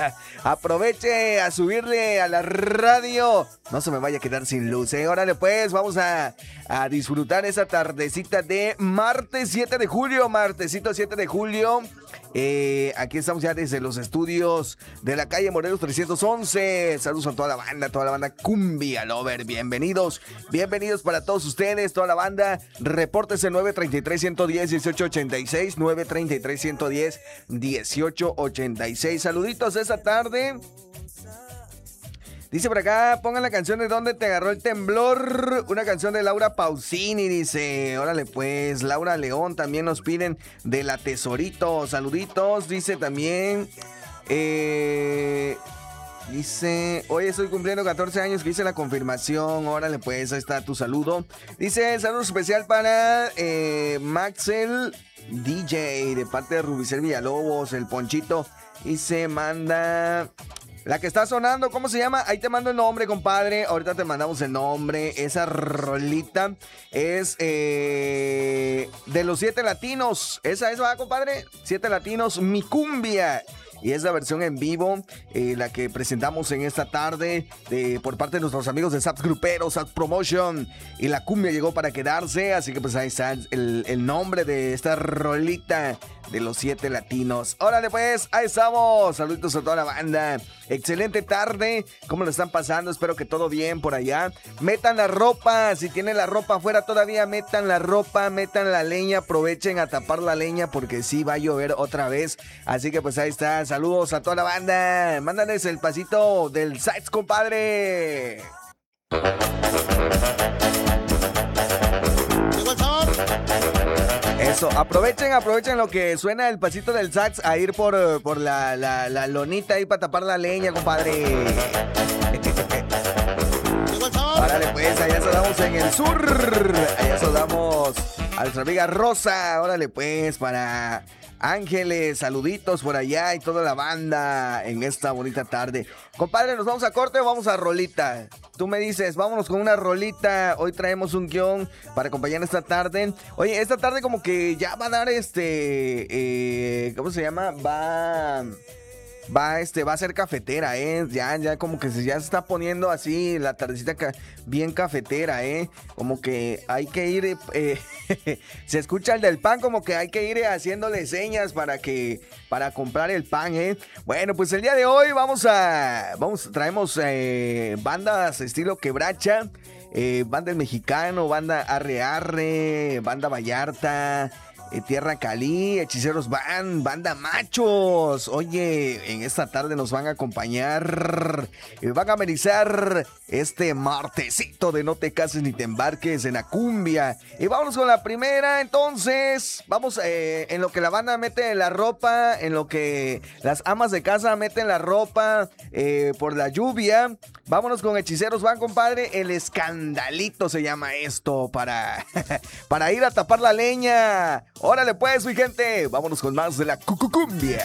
Aproveche a subirle a la radio. No se me vaya a quedar sin luz, ¿eh? Órale pues, vamos a disfrutar esa tardecita de martes 7 de julio. Martesito 7 de julio. Aquí estamos ya desde los estudios de la calle Morelos 311. Saludos a toda la banda Cumbia Lover. Bienvenidos para todos ustedes, toda la banda. Repórtese 933-110-1886, 933-110-1886. Saluditos esta tarde. Dice por acá, pongan la canción de ¿Dónde te agarró el temblor? Una canción de Laura Pausini, dice. Órale pues, Laura León también nos piden de La Tesorito. Saluditos, dice también. Dice, hoy estoy cumpliendo 14 años que hice la confirmación. Órale pues, ahí está tu saludo. Dice, saludo especial para Maxel DJ de parte de Rubicel Villalobos, el Ponchito. Y se manda... La que está sonando, ¿cómo se llama? Ahí te mando el nombre, compadre. Ahorita te mandamos el nombre. Esa rolita es de los 7 latinos. Esa es, ¿va, compadre? 7 latinos, Mi Cumbia. Y es la versión en vivo, la que presentamos en esta tarde por parte de nuestros amigos de Saps Gruperos, Saps Promotion. Y la cumbia llegó para quedarse, así que pues ahí está el nombre de esta rolita de los 7 latinos. Órale pues, ahí estamos. Saluditos a toda la banda. Excelente tarde. ¿Cómo lo están pasando? Espero que todo bien por allá. Metan la ropa. Si tienen la ropa afuera todavía, metan la ropa, metan la leña. Aprovechen a tapar la leña porque sí va a llover otra vez. Así que pues ahí está. Saludos a toda la banda. Mándales el pasito del Sax, compadre. Eso, aprovechen lo que suena el pasito del sax a ir por la lonita ahí para tapar la leña, compadre. Órale pues, allá saludamos en el sur. Allá saludamos a nuestra amiga Rosa. Órale pues, para Ángeles, saluditos por allá y toda la banda en esta bonita tarde. Compadre, ¿nos vamos a corte o vamos a rolita? Tú me dices, vámonos con una rolita. Hoy traemos un guión para acompañar esta tarde. Oye, esta tarde como que ya va a dar ¿cómo se llama? Va a ser cafetera, ya como que ya se está poniendo así la tardecita bien cafetera, como que hay que ir, se escucha el del pan, como que hay que ir haciéndole señas para comprar el pan, Bueno, pues el día de hoy traemos bandas estilo Quebracha, banda El Mexicano, banda Arre Arre, banda Vallarta, Tierra Cali, Hechiceros Van, Banda Machos. Oye, en esta tarde nos van a acompañar, van a amenizar este martesito de No te cases ni te embarques en la cumbia. Y vámonos con la primera, entonces. Vamos en lo que la banda mete la ropa, en lo que las amas de casa meten la ropa por la lluvia. Vámonos con Hechiceros Van, compadre. El escandalito se llama esto para ir a tapar la leña. Órale pues, mi gente, vámonos con más de la cumbia.